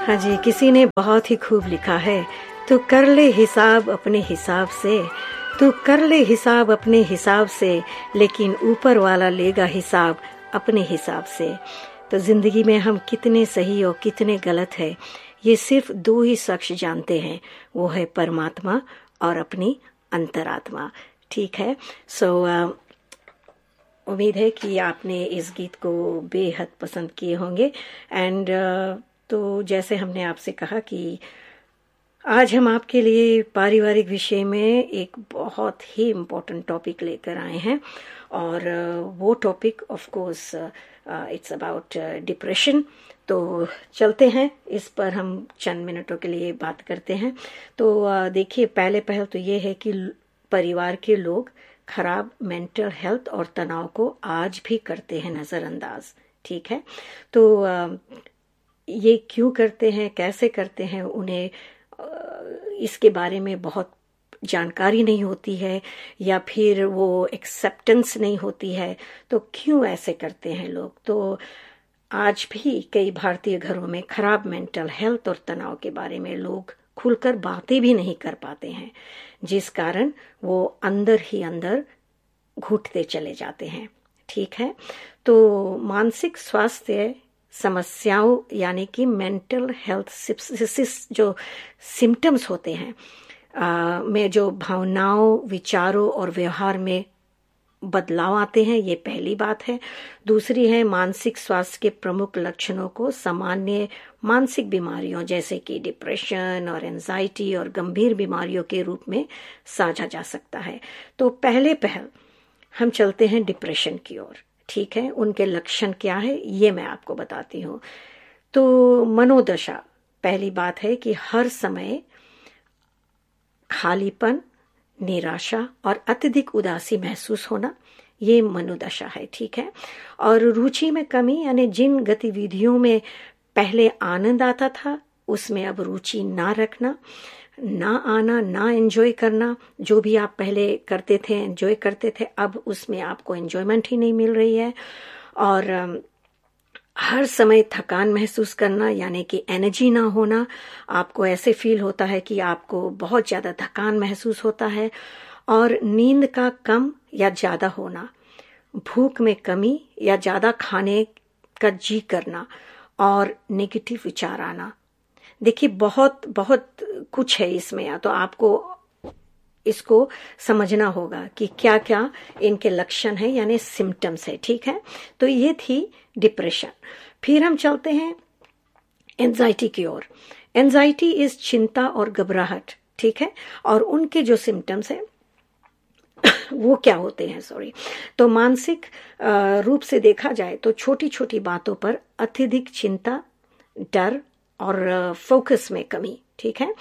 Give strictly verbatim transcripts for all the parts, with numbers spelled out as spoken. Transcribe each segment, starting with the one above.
हाँ जी, किसी ने बहुत ही खूब लिखा है, तू कर ले हिसाब अपने हिसाब से, तू कर ले हिसाब अपने हिसाब से, लेकिन ऊपर वाला लेगा हिसाब अपने हिसाब से। तो जिंदगी में हम कितने सही और कितने गलत है, ये सिर्फ दो ही शख्स जानते हैं, वो है परमात्मा और अपनी अंतरात्मा। ठीक है, सो so, uh, उम्मीद है कि आपने इस गीत को बेहद पसंद किए होंगे। एंड uh, तो जैसे हमने आपसे कहा कि आज हम आपके लिए पारिवारिक विषय में एक बहुत ही इम्पोर्टेंट टॉपिक लेकर आए हैं, और uh, वो topic of course it's about depression. तो चलते हैं, इस पर हम चंद मिनटों के लिए बात करते हैं। तो uh, देखिए, पहले पहल तो ये है कि परिवार के लोग खराब मेंटल हेल्थ और तनाव को आज भी करते हैं नज़रअंदाज। ठीक है, तो uh, ये क्यों करते हैं, कैसे करते हैं, उन्हें इसके बारे में बहुत जानकारी नहीं होती है, या फिर वो एक्सेप्टेंस नहीं होती है। तो क्यों ऐसे करते हैं लोग? तो आज भी कई भारतीय घरों में खराब मेंटल हेल्थ और तनाव के बारे में लोग खुलकर बातें भी नहीं कर पाते हैं, जिस कारण वो अंदर ही अंदर घुटते चले जाते हैं। ठीक है, तो मानसिक स्वास्थ्य समस्याओं यानी कि मेंटल हेल्थ जो सिम्टम्स होते हैं आ, में जो भावनाओं, विचारों और व्यवहार में बदलाव आते हैं, ये पहली बात है। दूसरी है, मानसिक स्वास्थ्य के प्रमुख लक्षणों को सामान्य मानसिक बीमारियों जैसे कि डिप्रेशन और एंजाइटी और गंभीर बीमारियों के रूप में साझा जा सकता है। तो पहले पहल हम चलते हैं डिप्रेशन की ओर। ठीक है, उनके लक्षण क्या है ये मैं आपको बताती हूँ। तो मनोदशा, पहली बात है कि हर समय खालीपन, निराशा और अत्यधिक उदासी महसूस होना, ये मनोदशा है। ठीक है, और रुचि में कमी, यानी जिन गतिविधियों में पहले आनंद आता था उसमें अब रुचि ना रखना, ना आना, ना एंजॉय करना। जो भी आप पहले करते थे, एंजॉय करते थे, अब उसमें आपको एंजॉयमेंट ही नहीं मिल रही है। और हर समय थकान महसूस करना, यानी कि एनर्जी ना होना। आपको ऐसे फील होता है कि आपको बहुत ज़्यादा थकान महसूस होता है। और नींद का कम या ज़्यादा होना, भूख में कमी या ज़्यादा खाने का जी करना, और नेगेटिव विचार आना। देखिए, बहुत बहुत कुछ है इसमें, तो आपको इसको समझना होगा कि क्या क्या इनके लक्षण हैं, यानी सिम्टम्स है। ठीक है, तो ये थी डिप्रेशन। फिर हम चलते हैं एंजाइटी की ओर। एंजाइटी इज चिंता और घबराहट। ठीक है, और उनके जो सिम्टम्स हैं वो क्या होते हैं, सॉरी। तो मानसिक रूप से देखा जाए तो छोटी छोटी बातों पर अत्यधिक चिंता, डर और फोकस में कमी। ठीक है,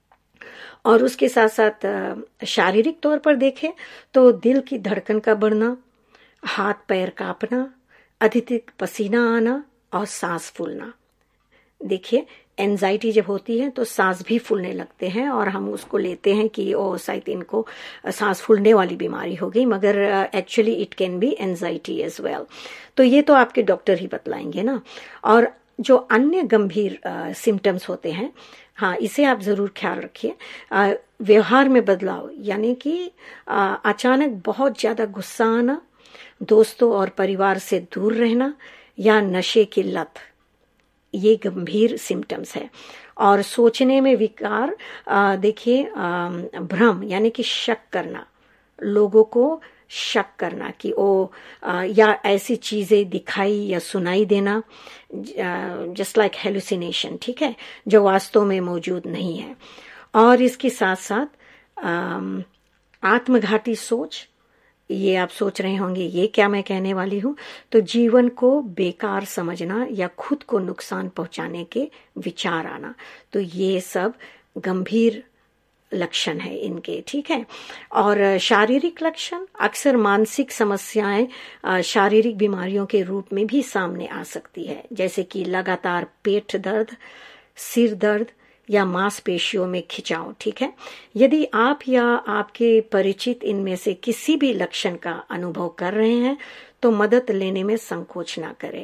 और उसके साथ साथ शारीरिक तौर पर देखें तो दिल की धड़कन का बढ़ना, हाथ पैर कांपना, अत्यधिक पसीना आना और सांस फूलना। देखिए, एंजाइटी जब होती है तो सांस भी फूलने लगते हैं, और हम उसको लेते हैं कि ओ शायद इनको सांस फूलने वाली बीमारी हो गई, मगर actually it can be anxiety as well. तो ये तो आपके डॉक्टर ही बतलाएंगे ना। और जो अन्य गंभीर सिम्टम्स होते हैं, हाँ, इसे आप जरूर ख्याल रखिए। व्यवहार में बदलाव, यानी कि अचानक बहुत ज्यादा गुस्सा आना, दोस्तों और परिवार से दूर रहना, या नशे की लत, ये गंभीर सिम्टम्स है। और सोचने में विकार, देखिए, भ्रम यानी कि शक करना, लोगों को शक करना कि ओ आ, या ऐसी चीजें दिखाई या सुनाई देना, जस्ट लाइक हेलुसिनेशन। ठीक है, जो वास्तव में मौजूद नहीं है। और इसके साथ साथ आत्मघाती सोच, ये आप सोच रहे होंगे ये क्या मैं कहने वाली हूँ। तो जीवन को बेकार समझना या खुद को नुकसान पहुंचाने के विचार आना, तो ये सब गंभीर लक्षण है इनके। ठीक है, और शारीरिक लक्षण, अक्सर मानसिक समस्याएं शारीरिक बीमारियों के रूप में भी सामने आ सकती है, जैसे कि लगातार पेट दर्द, सिर दर्द या मांसपेशियों में खिंचाव। ठीक है, यदि आप या आपके परिचित इनमें से किसी भी लक्षण का अनुभव कर रहे हैं तो मदद लेने में संकोच ना करें।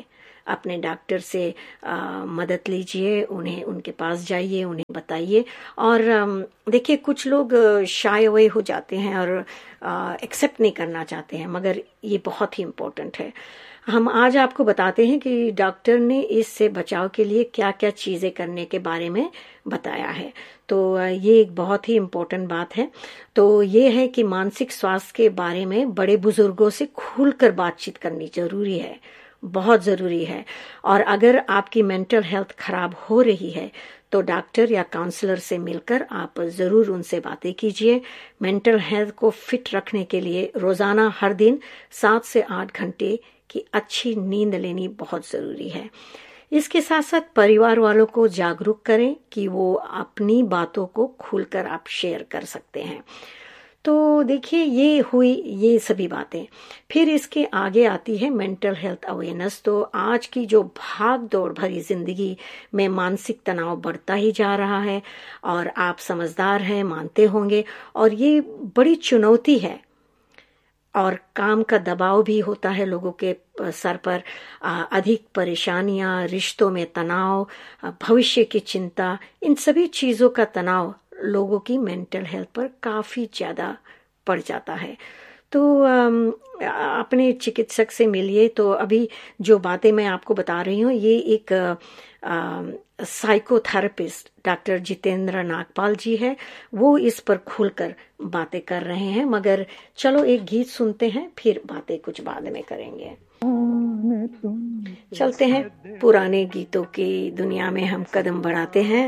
अपने डॉक्टर से आ, मदद लीजिए, उन्हें उनके पास जाइए, उन्हें बताइए। और देखिए कुछ लोग शाय अवे हो जाते हैं और एक्सेप्ट नहीं करना चाहते हैं, मगर ये बहुत ही इम्पोर्टेंट है। हम आज आपको बताते हैं कि डॉक्टर ने इससे बचाव के लिए क्या क्या चीज़ें करने के बारे में बताया है। तो ये एक बहुत ही इम्पोर्टेंट बात है। तो ये है कि मानसिक स्वास्थ्य के बारे में बड़े बुजुर्गों से खुलकर बातचीत करनी जरूरी है, बहुत ज़रूरी है। और अगर आपकी मेंटल हेल्थ खराब हो रही है तो डॉक्टर या काउंसलर से मिलकर आप ज़रूर उनसे बातें कीजिए। मेंटल हेल्थ को फिट रखने के लिए रोज़ाना हर दिन सात से आठ घंटे की अच्छी नींद लेनी बहुत ज़रूरी है। इसके साथ साथ परिवार वालों को जागरूक करें कि वो अपनी बातों को खुलकर आप शेयर कर सकते हैं। तो देखिए ये हुई ये सभी बातें। फिर इसके आगे आती है मेंटल हेल्थ अवेयरनेस। तो आज की जो भाग दौड़ भरी जिंदगी में मानसिक तनाव बढ़ता ही जा रहा है, और आप समझदार हैं, मानते होंगे, और ये बड़ी चुनौती है। और काम का दबाव भी होता है लोगों के सर पर, अधिक परेशानियां, रिश्तों में तनाव, भविष्य की चिंता, इन सभी चीज़ों का तनाव लोगों की मेंटल हेल्थ पर काफ़ी ज़्यादा पड़ जाता है। तो अपने चिकित्सक से मिलिए। तो अभी जो बातें मैं आपको बता रही हूँ ये एक साइकोथेरेपिस्ट डॉक्टर जितेंद्र नागपाल जी है, वो इस पर खुलकर बातें कर रहे हैं। मगर चलो एक गीत सुनते हैं, फिर बातें कुछ बाद में करेंगे। चलते हैं पुराने गीतों की दुनिया में हम कदम बढ़ाते हैं।